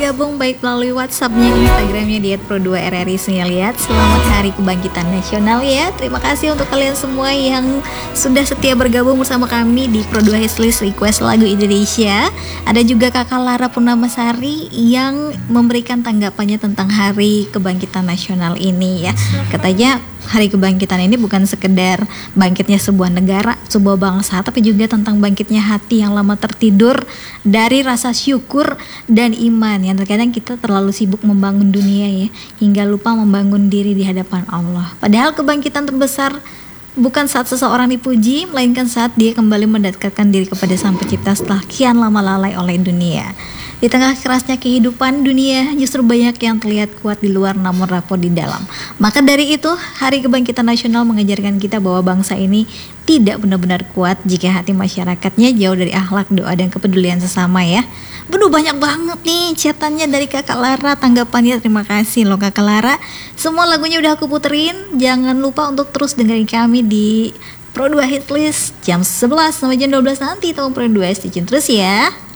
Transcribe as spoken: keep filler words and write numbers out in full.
bergabung baik melalui WhatsAppnya, Instagramnya di et pro dua r r i. Saya lihat selamat Hari Kebangkitan Nasional ya. Terima kasih untuk kalian semua yang sudah setia bergabung bersama kami di Pro dua Hitlist Request Lagu Indonesia. Ada juga Kakak Lara Purnamasari yang memberikan tanggapannya tentang Hari Kebangkitan Nasional ini ya. Katanya Hari Kebangkitan ini bukan sekedar bangkitnya sebuah negara, sebuah bangsa, tapi juga tentang bangkitnya hati yang lama tertidur dari rasa syukur dan iman. Yang terkadang kita terlalu sibuk membangun dunia ya, hingga lupa membangun diri di hadapan Allah. Padahal kebangkitan terbesar bukan saat seseorang dipuji, melainkan saat dia kembali mendekatkan diri kepada Sang Pencipta setelah kian lama lalai oleh dunia. Di tengah kerasnya kehidupan dunia, justru banyak yang terlihat kuat di luar namun rapuh di dalam. Maka dari itu, Hari Kebangkitan Nasional mengajarkan kita bahwa bangsa ini tidak benar-benar kuat jika hati masyarakatnya jauh dari akhlak, doa, dan kepedulian sesama ya. Beduh, banyak banget nih chatannya dari Kakak Lara, tanggapannya. Terima kasih loh Kakak Lara. Semua lagunya udah aku puterin. Jangan lupa untuk terus dengerin kami di Pro dua Hitlist jam sebelas sampai jam dua belas nanti. Tahun Pro dua, stay tune terus ya.